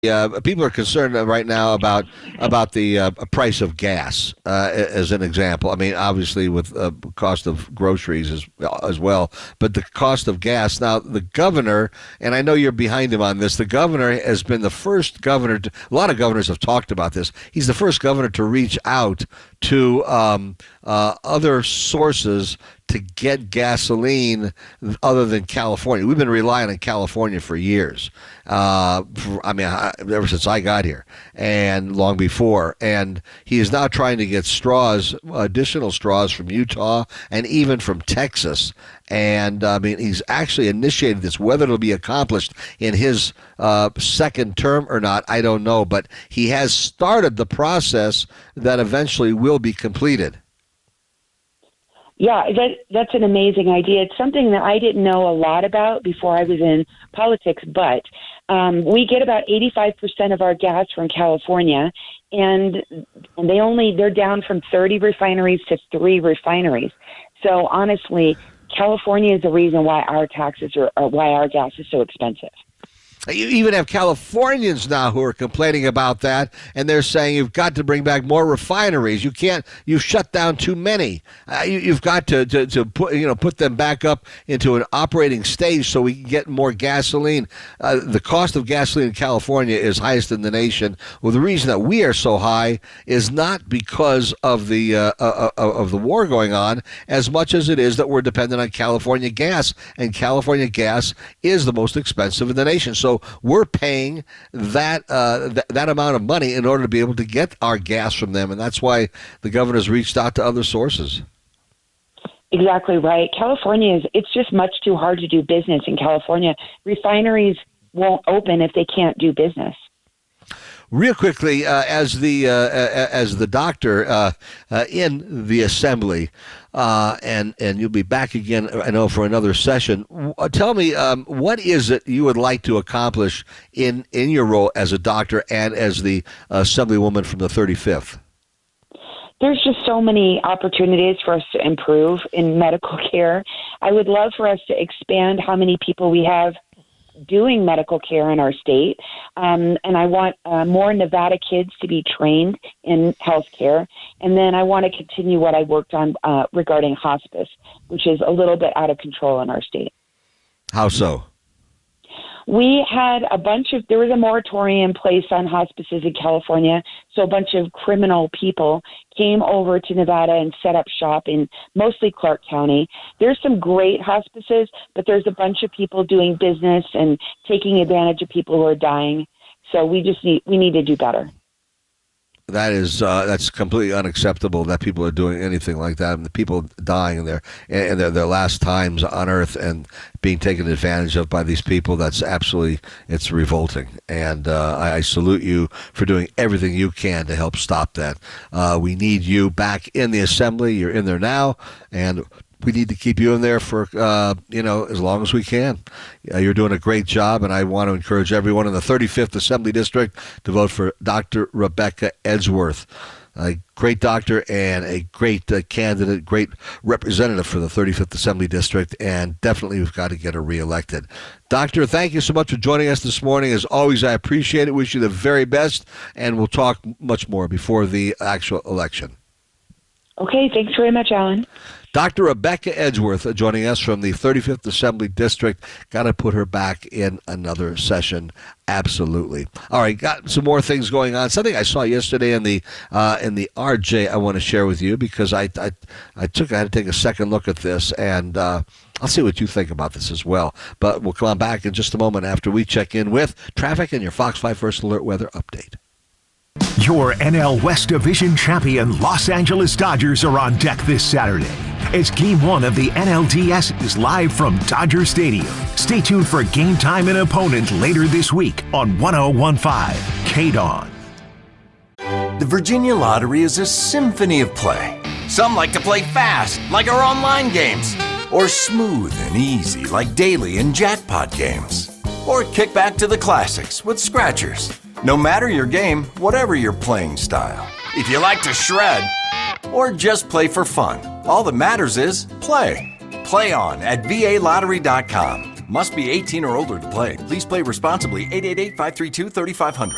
People are concerned right now about the price of gas, as an example. I mean, obviously with cost of groceries as well, but the cost of gas. Now, the governor, and I know you're behind him on this. The governor has been the first governor. A lot of governors have talked about this. He's the first governor to reach out to other sources to get gasoline other than California. We've been relying on California for years. Ever since I got here and long before. And he is now trying to get additional straws from Utah and even from Texas. And he's actually initiated this. Whether it'll be accomplished in his second term or not, I don't know. But he has started the process that eventually will be completed. Yeah, that's an amazing idea. It's something that I didn't know a lot about before I was in politics, but we get about 85% of our gas from California, and they're down from 30 refineries to 3 refineries. So honestly, California is the reason why our why our gas is so expensive. You even have Californians now who are complaining about that, and they're saying you've got to bring back more refineries. You've shut down too many. You've got to put them back up into an operating stage so we can get more gasoline. The cost of gasoline in California is highest in the nation. Well, the reason that we are so high is not because of the war going on, as much as it is that we're dependent on California gas, and California gas is the most expensive in the nation. So we're paying that amount of money in order to be able to get our gas from them, and that's why the governor's reached out to other sources. Exactly right. It's just much too hard to do business in California. Refineries won't open if they can't do business. Real quickly, as the doctor in the assembly, and you'll be back again, I know, for another session. Tell me, what is it you would like to accomplish in your role as a doctor and as the assemblywoman from the 35th? There's just so many opportunities for us to improve in medical care. I would love for us to expand how many people we have doing medical care in our state. And I want more Nevada kids to be trained in healthcare. And then I want to continue what I worked on regarding hospice, which is a little bit out of control in our state. How so? We had there was a moratorium placed on hospices in California, so a bunch of criminal people came over to Nevada and set up shop in mostly Clark County. There's some great hospices, but there's a bunch of people doing business and taking advantage of people who are dying. So we need to do better. That's completely unacceptable that people are doing anything like that. And the people dying in their last times on Earth and being taken advantage of by these people, it's revolting. And I salute you for doing everything you can to help stop that. We need you back in the assembly. You're in there now, and we need to keep you in there for, as long as we can. You're doing a great job, and I want to encourage everyone in the 35th Assembly District to vote for Dr. Rebecca Edgeworth, a great doctor and a great candidate, great representative for the 35th Assembly District, and definitely we've got to get her reelected. Doctor, thank you so much for joining us this morning. As always, I appreciate it. Wish you the very best, and we'll talk much more before the actual election. Okay, thanks very much, Alan. Dr. Rebecca Edgeworth joining us from the 35th Assembly District. Got to put her back in another session. Absolutely. All right, got some more things going on. Something I saw yesterday in the RJ I want to share with you, because I had to take a second look at this, and I'll see what you think about this as well. But we'll come back in just a moment after we check in with traffic and your Fox 5 First Alert weather update. Your NL West Division champion Los Angeles Dodgers are on deck this Saturday. It's Game 1 of the NLDS is live from Dodger Stadium. Stay tuned for game time and opponent later this week on 1015 KDON. The Virginia Lottery is a symphony of play. Some like to play fast, like our online games, or smooth and easy, like daily and jackpot games, or kick back to the classics with scratchers. No matter your game, whatever your playing style. If you like to shred, or just play for fun, all that matters is play. Play on at VALottery.com. Must be 18 or older to play. Please play responsibly. 888-532-3500.